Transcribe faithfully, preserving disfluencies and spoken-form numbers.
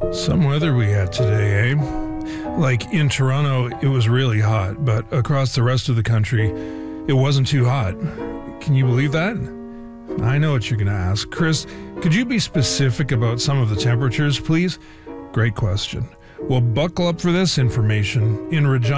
Some weather we had today, eh? Like in Toronto, it was really hot, but across the rest of the country, it wasn't too hot. Can you believe that? I know what you're going to ask. Chris, could you be specific about some of the temperatures, please? Great question. Well, buckle up for this information. In Regina,